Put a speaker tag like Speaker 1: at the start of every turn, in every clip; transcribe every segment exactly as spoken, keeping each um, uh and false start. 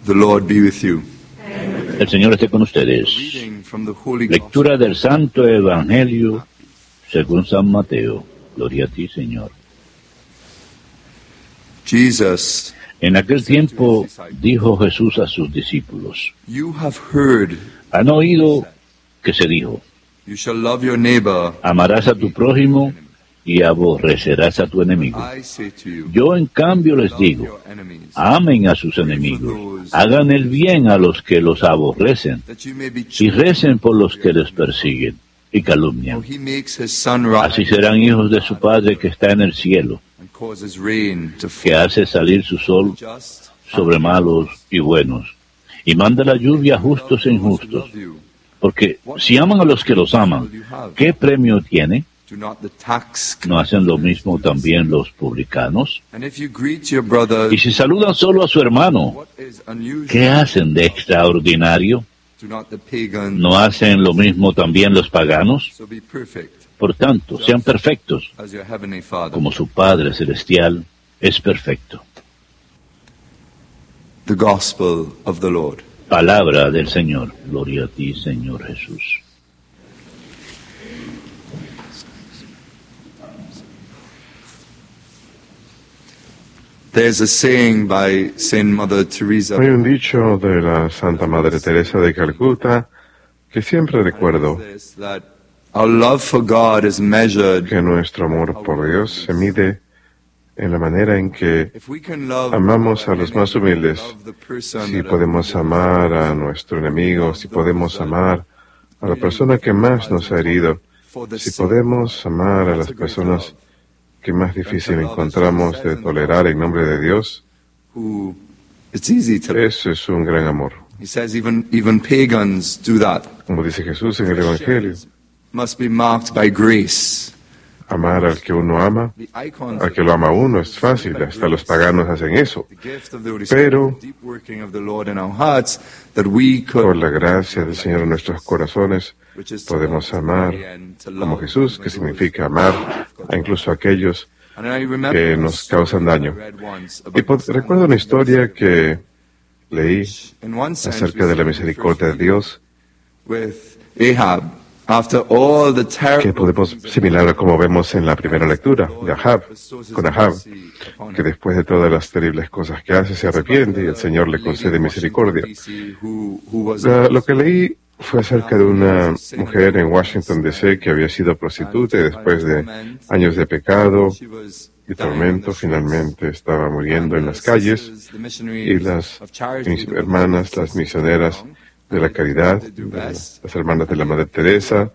Speaker 1: The Lord be with you.
Speaker 2: El Señor esté con ustedes. Lectura del Santo Evangelio según San Mateo. Gloria a ti, Señor.
Speaker 1: Jesus,
Speaker 2: En aquel tiempo dijo Jesús a sus discípulos:
Speaker 1: you have heard,
Speaker 2: han oído que se dijo:
Speaker 1: you shall love your neighbor.
Speaker 2: amarás a tu prójimo y aborrecerás a tu enemigo.
Speaker 1: I say to you,
Speaker 2: Yo en cambio les
Speaker 1: love
Speaker 2: digo:
Speaker 1: your enemies,
Speaker 2: amen a sus enemigos, hagan el bien a los que los aborrecen
Speaker 1: that you may be
Speaker 2: y
Speaker 1: children.
Speaker 2: recen por los que les persiguen y
Speaker 1: For
Speaker 2: calumnian.
Speaker 1: he makes his sun
Speaker 2: Así
Speaker 1: rise
Speaker 2: serán hijos de su Padre que está en el cielo,
Speaker 1: and causes rain to
Speaker 2: que
Speaker 1: fall.
Speaker 2: hace salir su sol
Speaker 1: Just
Speaker 2: sobre malos y buenos, y manda la lluvia a justos e
Speaker 1: those who
Speaker 2: injustos.
Speaker 1: love you.
Speaker 2: Porque si aman a los que los aman, ¿qué premio tiene?
Speaker 1: Do not the tax
Speaker 2: ¿No hacen lo mismo también los publicanos?
Speaker 1: And if you greet your brother,
Speaker 2: Y si saludan solo a su hermano,
Speaker 1: what is unusual?
Speaker 2: ¿qué hacen de extraordinario?
Speaker 1: Do not the pagans
Speaker 2: ¿No hacen lo mismo también los paganos?
Speaker 1: so be perfect
Speaker 2: Por tanto, sean perfectos,
Speaker 1: as your heavenly Father?
Speaker 2: como su Padre Celestial es perfecto.
Speaker 1: The Gospel of the Lord.
Speaker 2: Palabra del Señor. Gloria a ti, Señor Jesús.
Speaker 1: There's a saying by Saint Mother Teresa
Speaker 3: Hay un dicho de la Santa Madre Teresa de Calcuta que siempre recuerdo,
Speaker 1: this, that our love for God is measured.
Speaker 3: que nuestro amor por Dios se mide en la manera en que
Speaker 1: If we can love
Speaker 3: amamos a los más humildes,
Speaker 1: love the person
Speaker 3: si
Speaker 1: that
Speaker 3: podemos amar a nuestro enemigo, si podemos amar a la persona que más nos ha herido,
Speaker 1: for the
Speaker 3: si
Speaker 1: sake
Speaker 3: podemos amar a las personas que más difícil encontramos de tolerar en nombre de Dios,
Speaker 1: who it's easy to
Speaker 3: eso es un gran amor.
Speaker 1: he says even even pagans do that.
Speaker 3: Como dice Jesús en el Evangelio,
Speaker 1: Must be marked by grace.
Speaker 3: amar al que uno ama,
Speaker 1: The icons
Speaker 3: al que lo ama uno es fácil, hasta los paganos hacen eso.
Speaker 1: the gift of the Holy
Speaker 3: Pero-
Speaker 1: Spirit, the deep working of the Lord in our hearts, that we
Speaker 3: Por
Speaker 1: could,
Speaker 3: la gracia del Señor en nuestros corazones,
Speaker 1: which is to
Speaker 3: podemos
Speaker 1: love,
Speaker 3: amar
Speaker 1: and to
Speaker 3: como
Speaker 1: love,
Speaker 3: Jesús, que significa amar a incluso a aquellos.
Speaker 1: And I remember
Speaker 3: que nos causan daño.
Speaker 1: I read once
Speaker 3: Y
Speaker 1: about
Speaker 3: po- recuerdo una historia que leí
Speaker 1: in one sense
Speaker 3: acerca de la misericordia de Dios,
Speaker 1: with Ahab after all the
Speaker 3: que
Speaker 1: terrible
Speaker 3: podemos similar a como vemos en la primera lectura de Ahab, con Ahab, que después de todas las terribles cosas que hace se arrepiente y el Señor le concede misericordia.
Speaker 1: Who, who was
Speaker 3: La- lo que leí fue acerca de una mujer en Washington D C que había sido prostituta y después de años de pecado
Speaker 1: she was
Speaker 3: y tormento finalmente estaba muriendo en las calles y las mis hermanas, las misioneras de la caridad, de la- las hermanas de la Madre Teresa,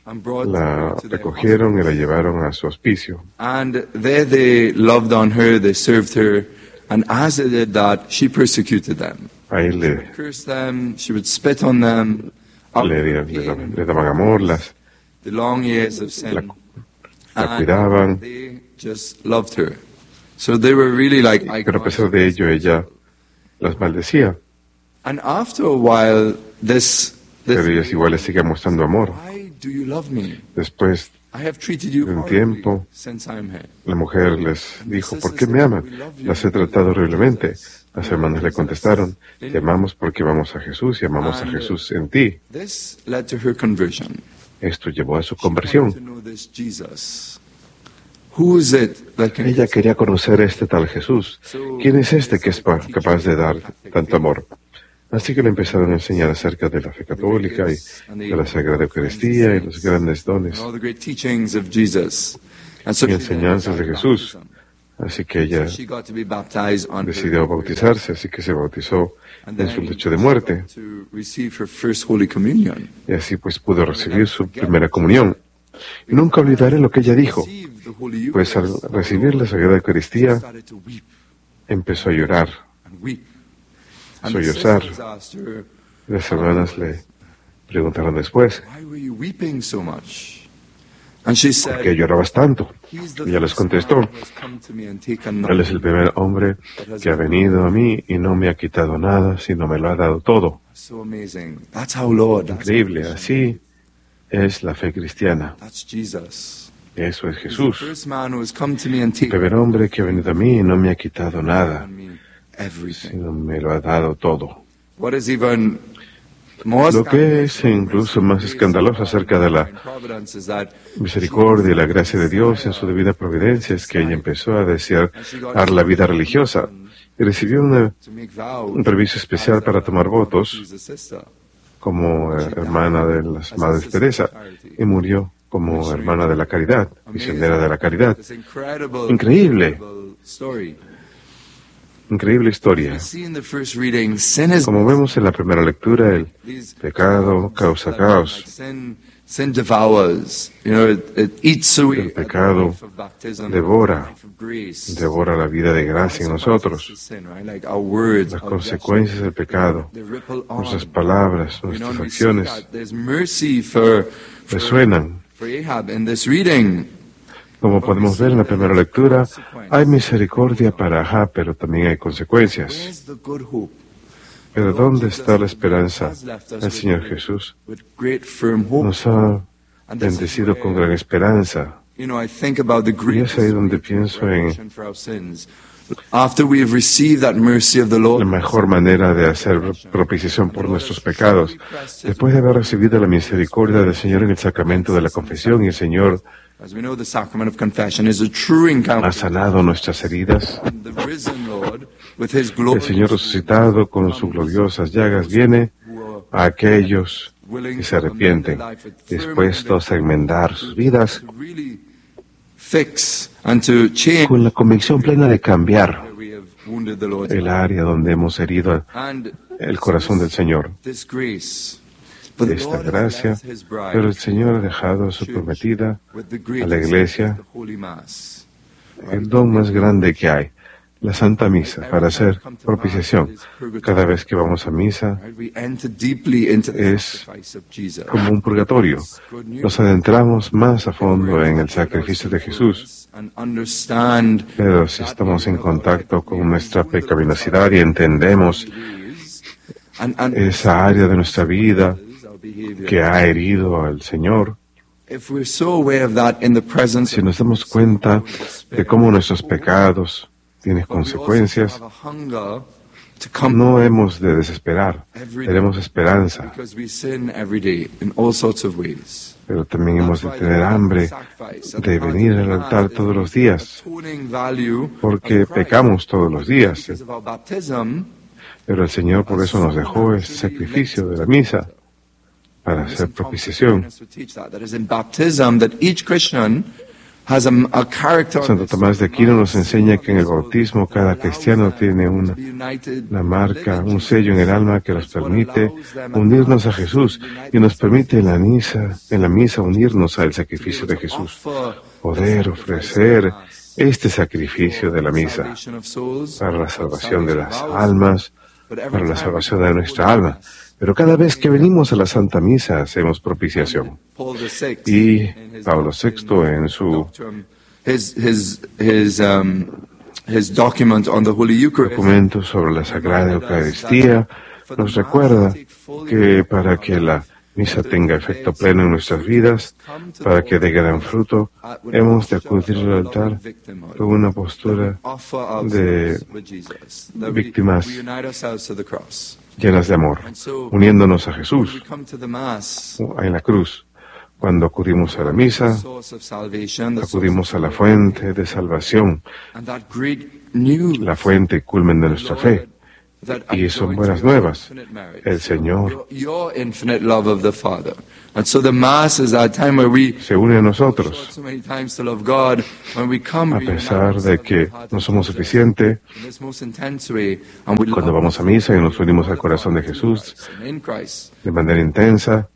Speaker 3: la recogieron y la llevaron a su hospicio.
Speaker 1: And there they loved on her, they served her, and as they did that, she persecuted them.
Speaker 3: Ahí le,
Speaker 1: Cursed them, she would spit on them.
Speaker 3: le, le- le- le daban amor, las,
Speaker 1: The long years of sin.
Speaker 3: la, la cuidaban,
Speaker 1: They just loved her. So they were really like
Speaker 3: pero a pesar de ello ella las maldecía.
Speaker 1: And after a while, this, this
Speaker 3: Pero ellas igual les siguen mostrando amor.
Speaker 1: why do you love me?
Speaker 3: Después
Speaker 1: I have treated you
Speaker 3: de un
Speaker 1: horribly
Speaker 3: tiempo,
Speaker 1: since I'm here.
Speaker 3: la mujer les dijo, ¿por qué me aman? Las he tratado horriblemente. Las hermanas le contestaron, te amamos porque amamos a Jesús y amamos a Jesús en ti.
Speaker 1: This led to her conversion.
Speaker 3: Esto llevó a su
Speaker 1: She wanted
Speaker 3: conversión.
Speaker 1: to know this Jesus. Who is it that can
Speaker 3: Ella quería conocer a este tal Jesús. ¿Quién es este que es pa- capaz de dar tanto amor? Así que le empezaron a enseñar acerca de la fe católica y de la Sagrada Eucaristía y los grandes dones
Speaker 1: all the great teachings of Jesus? And so
Speaker 3: y enseñanzas de Jesús. Así que ella
Speaker 1: she got to be baptized on her
Speaker 3: decidió bautizarse, así que se bautizó
Speaker 1: and
Speaker 3: en su
Speaker 1: then
Speaker 3: lecho de muerte.
Speaker 1: to receive her first Holy Communion.
Speaker 3: Y así pues pudo recibir su primera comunión. Y nunca olvidaré lo que ella dijo,
Speaker 1: Received the Holy
Speaker 3: pues al
Speaker 1: Eucharist,
Speaker 3: recibir la Sagrada Eucaristía
Speaker 1: started to weep
Speaker 3: empezó a llorar.
Speaker 1: and weep. And the
Speaker 3: Sollozar.
Speaker 1: sisters asked her,
Speaker 3: Las hermanas le preguntaron después,
Speaker 1: why were you weeping so much? And she
Speaker 3: ¿por qué
Speaker 1: said,
Speaker 3: llorabas tanto?
Speaker 1: He's the
Speaker 3: Y ella les
Speaker 1: first man
Speaker 3: contestó,
Speaker 1: who has come to me and taken
Speaker 3: Él es el
Speaker 1: nothing.
Speaker 3: primer hombre que ha venido a mí y no me ha quitado nada, sino me lo ha dado todo.
Speaker 1: So amazing. That's our Lord. That's
Speaker 3: Increíble,
Speaker 1: our
Speaker 3: así es la fe cristiana.
Speaker 1: That's Jesus.
Speaker 3: Eso es
Speaker 1: He's the
Speaker 3: Jesús,
Speaker 1: first man who has come to me and
Speaker 3: el
Speaker 1: taken
Speaker 3: primer hombre que ha venido a mí y no me ha quitado nada.
Speaker 1: on me
Speaker 3: sino me lo ha dado todo.
Speaker 1: What is even more
Speaker 3: Lo que es incluso más escandaloso acerca de la misericordia y la gracia de Dios en su debida providencia es que ella empezó a desear la vida religiosa y recibió una, un permiso especial para tomar votos como hermana de las Madres Teresa y murió como hermana de la caridad, misionera de la caridad. Increíble. Increíble historia. Como vemos en la primera lectura, el pecado causa caos. El pecado devora, devora la vida de gracia en nosotros. Las consecuencias del pecado, nuestras palabras, nuestras acciones, resuenan. Como podemos ver en la primera lectura, hay misericordia para Ahab, pero también hay consecuencias. Pero ¿dónde está la esperanza? El Señor Jesús nos ha bendecido con gran esperanza. Y es ahí donde pienso en la mejor manera de hacer propiciación por nuestros pecados. Después de haber recibido la misericordia del Señor en el sacramento de la confesión, y el Señor ha sanado nuestras heridas. El Señor resucitado con sus gloriosas llagas viene a aquellos que se arrepienten, dispuestos a enmendar sus vidas con la convicción plena de cambiar el área donde hemos herido el corazón del Señor. De esta gracia, pero el Señor ha dejado a su prometida, a la Iglesia, el don más grande que hay, la Santa Misa, para hacer propiciación. Cada vez que vamos a misa es como un purgatorio. Nos adentramos más a fondo en el sacrificio de Jesús. Pero si estamos en contacto con nuestra pecaminosidad y entendemos esa área de nuestra vida que ha herido al Señor, si nos damos cuenta de cómo nuestros pecados tienen consecuencias, no hemos de desesperar, tenemos esperanza. Pero también hemos de tener hambre de venir al altar todos los días, porque pecamos todos los días. Pero el Señor por eso nos dejó ese sacrificio de la misa, para hacer propiciación. Santo Tomás de Aquino nos enseña que en el bautismo cada cristiano tiene una, una marca, un sello en el alma que nos permite unirnos a Jesús y nos permite en la misa, en la misa unirnos al sacrificio de Jesús. Poder ofrecer este sacrificio de la misa para la salvación de las almas, para la salvación de nuestra alma. Pero cada vez que venimos a la Santa Misa hacemos propiciación. Y Pablo sexto en su documento sobre la Sagrada Eucaristía nos recuerda que para que la misa tenga efecto pleno en nuestras vidas, para que dé gran fruto, hemos de acudir al altar con una postura de víctimas llenas de amor, uniéndonos a Jesús en la cruz. Cuando acudimos a la misa, acudimos a la fuente de salvación, la fuente y culmen de nuestra fe. Y son buenas nuevas, el Señor se une a nosotros, a pesar de que no somos suficientes. Cuando vamos a misa y nos unimos al corazón de Jesús de manera intensa,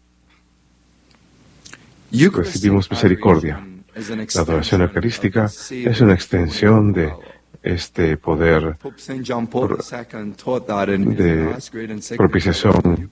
Speaker 3: recibimos misericordia. La adoración eucarística es una extensión de este poder de propiciación.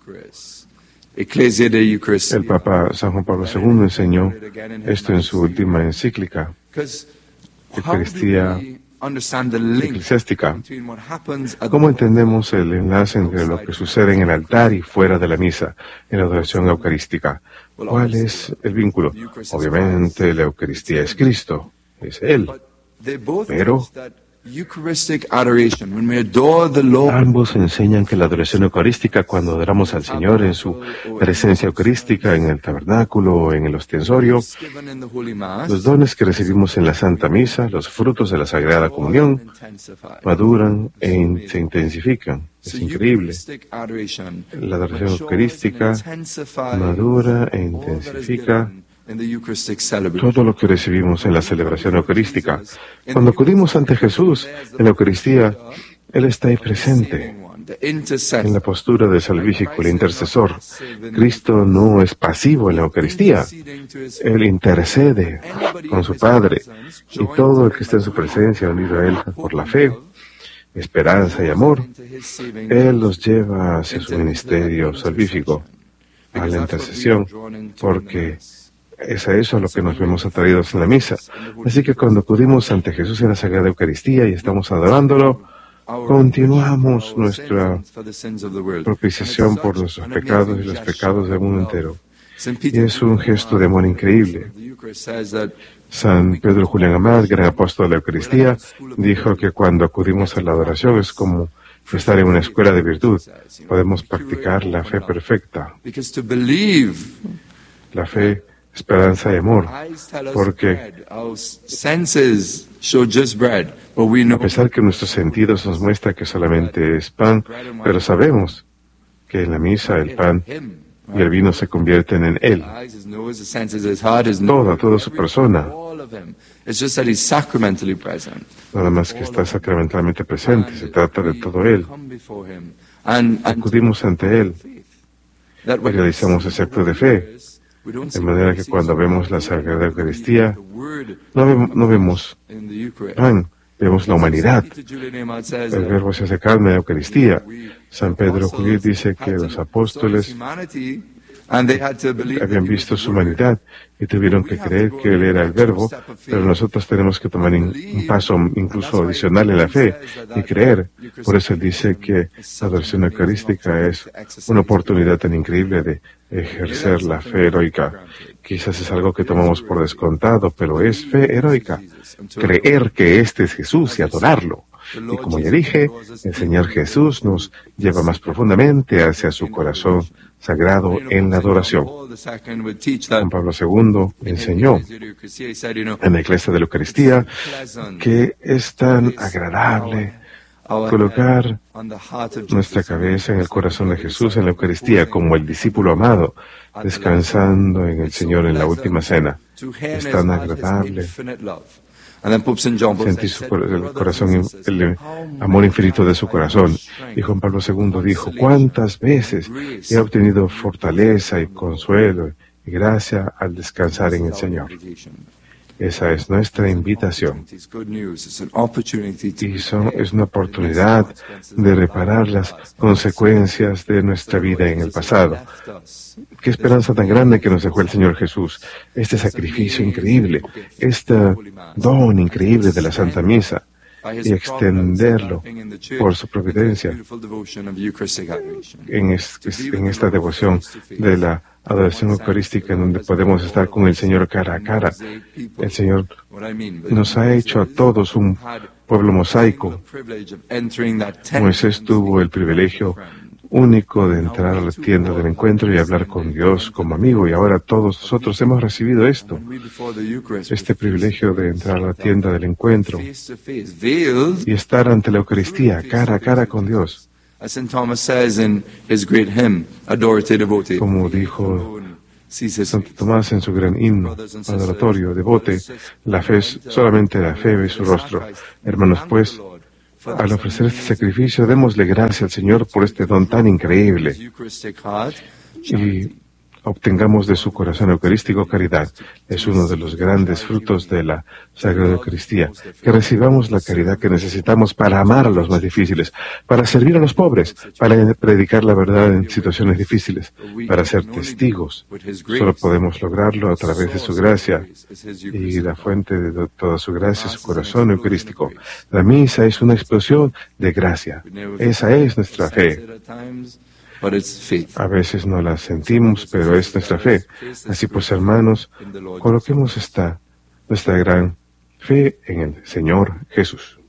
Speaker 3: El Papa San Juan Pablo segundo enseñó esto en su última encíclica, Eucaristía Eclesiástica. ¿Cómo entendemos el enlace entre lo que sucede en el altar y fuera de la misa, en la adoración eucarística? ¿Cuál es el vínculo? Obviamente la Eucaristía es Cristo, es Él. Pero Ambos enseñan que la adoración eucarística, cuando adoramos al Señor en su presencia eucarística, en el tabernáculo o en el ostensorio, los dones que recibimos en la Santa Misa, los frutos de la Sagrada Comunión, maduran e se intensifican. Es increíble. La adoración eucarística madura e intensifica todo lo que recibimos en la celebración eucarística. Cuando acudimos ante Jesús en la Eucaristía, Él está ahí presente, en la postura de salvífico, el intercesor. Cristo no es pasivo en la Eucaristía. Él intercede con su Padre, y todo el que está en su presencia, unido a Él por la fe, esperanza y amor, Él los lleva hacia su ministerio salvífico, a la intercesión, porque es a eso a lo que nos vemos atraídos en la misa. Así que cuando acudimos ante Jesús en la Sagrada Eucaristía y estamos adorándolo, continuamos nuestra propiciación por nuestros pecados y los pecados del mundo entero. Y es un gesto de amor increíble. San Pedro Julián Amat, gran apóstol de la Eucaristía, dijo que cuando acudimos a la adoración es como estar en una escuela de virtud. Podemos practicar la fe perfecta. La fe, esperanza y amor, porque a pesar que nuestros sentidos nos muestran que solamente es pan, pero sabemos que en la misa el pan y el vino se convierten en Él. Toda, toda su persona. Nada más que está sacramentalmente presente, se trata de todo Él. Acudimos ante Él y realizamos ese acto de fe. De manera que cuando vemos la Sagrada Eucaristía, no, ve, no vemos pan, vemos la humanidad. El Verbo se hace carne en la Eucaristía. San Pedro Julián dice que los apóstoles habían visto su humanidad y tuvieron que creer que Él era el Verbo, pero nosotros tenemos que tomar un paso incluso adicional en la fe y creer. Por eso Él dice que la adoración eucarística es una oportunidad tan increíble de ejercer la fe heroica. Quizás es algo que tomamos por descontado, pero es fe heroica. Creer que este es Jesús y adorarlo. Y como ya dije, el Señor Jesús nos lleva más profundamente hacia su corazón sagrado en la adoración. Juan Pablo segundo enseñó en la Iglesia de la Eucaristía que es tan agradable colocar nuestra cabeza en el corazón de Jesús en la Eucaristía como el discípulo amado, descansando en el Señor en la última cena. Es tan agradable sentir su, el corazón, el amor infinito de su corazón. Y Juan Pablo segundo dijo, ¿cuántas veces he obtenido fortaleza y consuelo y gracia al descansar en el Señor? Esa es nuestra invitación. Y son, es una oportunidad de reparar las consecuencias de nuestra vida en el pasado. Qué esperanza tan grande que nos dejó el Señor Jesús. Este sacrificio increíble, este don increíble de la Santa Misa, y extenderlo por su providencia en, es, en esta devoción de la adoración eucarística, en donde podemos estar con el Señor cara a cara. El Señor nos ha hecho a todos un pueblo mosaico. Moisés tuvo el privilegio único de entrar a la tienda del encuentro y hablar con Dios como amigo, y ahora todos nosotros hemos recibido esto, este privilegio de entrar a la tienda del encuentro y estar ante la Eucaristía, cara a cara con Dios. Como dijo Santo Tomás en su gran himno adoratorio, devote, la fe es solamente la fe ve su rostro. Hermanos, pues, al ofrecer este sacrificio, démosle gracias al Señor por este don tan increíble y obtengamos de su corazón eucarístico caridad. Es uno de los grandes frutos de la Sagrada Eucaristía, que recibamos la caridad que necesitamos para amar a los más difíciles, para servir a los pobres, para predicar la verdad en situaciones difíciles, para ser testigos. Solo podemos lograrlo a través de su gracia, y la fuente de toda su gracia es su corazón eucarístico. La misa es una explosión de gracia. Esa es nuestra fe. A veces no la sentimos, pero es nuestra fe. Así pues, hermanos, coloquemos esta, nuestra gran fe en el Señor Jesús.